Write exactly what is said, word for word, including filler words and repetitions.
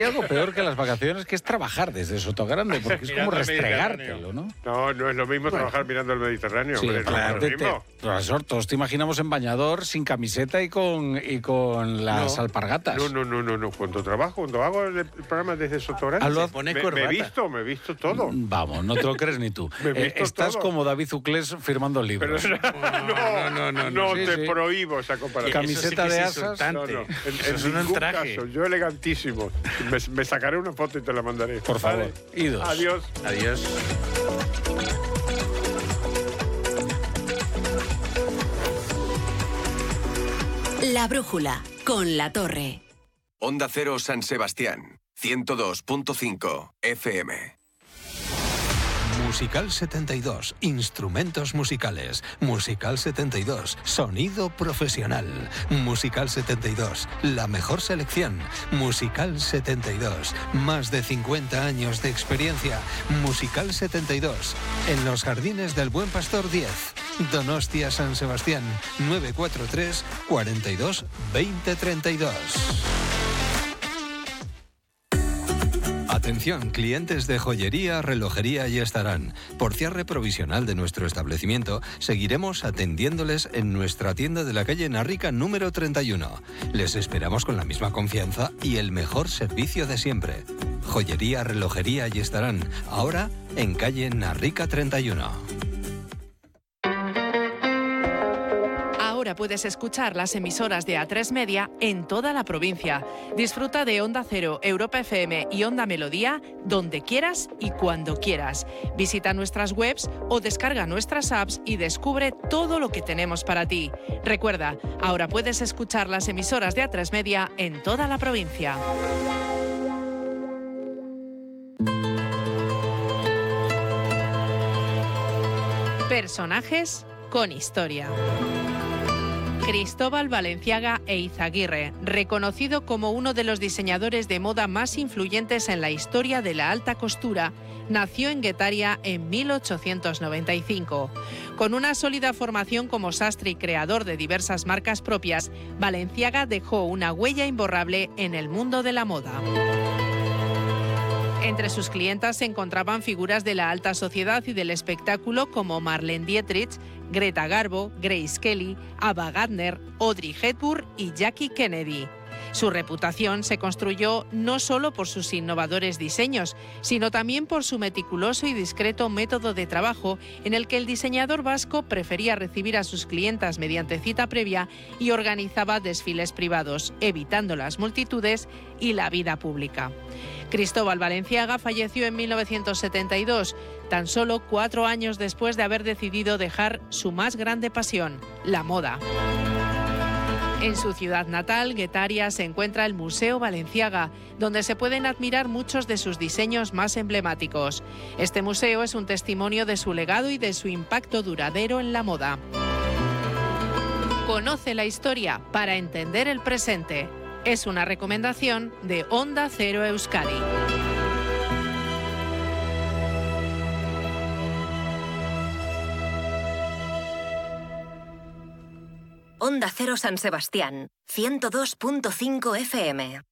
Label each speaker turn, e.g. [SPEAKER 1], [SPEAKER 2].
[SPEAKER 1] Hay algo peor que las vacaciones, que es trabajar desde Sotogrande, porque es como restregártelo, ¿no?
[SPEAKER 2] No, no es lo mismo bueno. trabajar mirando el Mediterráneo.
[SPEAKER 1] Sí,
[SPEAKER 2] hombre,
[SPEAKER 1] claro,
[SPEAKER 2] no es lo
[SPEAKER 1] te,
[SPEAKER 2] mismo.
[SPEAKER 1] te, profesor, todos te imaginamos en bañador, sin camiseta y con, y con las
[SPEAKER 2] no,
[SPEAKER 1] alpargatas.
[SPEAKER 2] No, no, no, no, no. Cuando trabajo, cuando hago el programa desde Sotogrande,
[SPEAKER 1] lo,
[SPEAKER 2] me, me he visto, me he visto todo.
[SPEAKER 1] Vamos, no te lo crees ni tú. eh, estás todo. como David Zuclés firmando libros.
[SPEAKER 2] Pero, no, no, no, no, no, no sí, te sí. prohíbo esa comparación.
[SPEAKER 1] Camiseta
[SPEAKER 2] sí
[SPEAKER 1] de asas.
[SPEAKER 2] No, no, en, en es un traje. Caso, yo elegantísimo. Me, me sacaré una foto y te la mandaré.
[SPEAKER 1] Por favor.
[SPEAKER 2] Vale.
[SPEAKER 1] Idos.
[SPEAKER 2] Adiós.
[SPEAKER 1] Adiós.
[SPEAKER 3] La brújula con La Torre.
[SPEAKER 4] Onda Cero San Sebastián, ciento dos punto cinco F M.
[SPEAKER 5] Musical setenta y dos, instrumentos musicales. Musical setenta y dos, sonido profesional. Musical setenta y dos, la mejor selección. Musical setenta y dos, más de cincuenta años de experiencia. Musical setenta y dos, en los Jardines del Buen Pastor diez. Donostia San Sebastián, nueve cuatro tres, cuarenta y dos, veinte treinta y dos. Atención, clientes de joyería, relojería y estarán. Por cierre provisional de nuestro establecimiento, seguiremos atendiéndoles en nuestra tienda de la calle Narrica número treinta y uno. Les esperamos con la misma confianza y el mejor servicio de siempre. Joyería, relojería y estarán. Ahora en calle Narrica treinta y uno.
[SPEAKER 6] Ahora puedes escuchar las emisoras de A tres Media en toda la provincia. Disfruta de Onda Cero, Europa F M y Onda Melodía donde quieras y cuando quieras. Visita nuestras webs o descarga nuestras apps y descubre todo lo que tenemos para ti. Recuerda, ahora puedes escuchar las emisoras de A tres Media en toda la provincia. Personajes con historia. Cristóbal Balenciaga Eizaguirre, reconocido como uno de los diseñadores de moda más influyentes en la historia de la alta costura, nació en Guetaria en mil ochocientos noventa y cinco. Con una sólida formación como sastre y creador de diversas marcas propias, Balenciaga dejó una huella imborrable en el mundo de la moda. Entre sus clientas se encontraban figuras de la alta sociedad y del espectáculo como Marlene Dietrich, Greta Garbo, Grace Kelly, Ava Gardner, Audrey Hepburn y Jackie Kennedy. Su reputación se construyó no solo por sus innovadores diseños, sino también por su meticuloso y discreto método de trabajo, en el que el diseñador vasco prefería recibir a sus clientas mediante cita previa y organizaba desfiles privados, evitando las multitudes y la vida pública. Cristóbal Balenciaga falleció en mil novecientos setenta y dos, tan solo cuatro años después de haber decidido dejar su más grande pasión, la moda. En su ciudad natal, Guetaria, se encuentra el Museo Balenciaga, donde se pueden admirar muchos de sus diseños más emblemáticos. Este museo es un testimonio de su legado y de su impacto duradero en la moda. Conoce la historia para entender el presente. Es una recomendación de Onda Cero Euskadi.
[SPEAKER 3] Onda Cero San Sebastián, ciento dos punto cinco F M.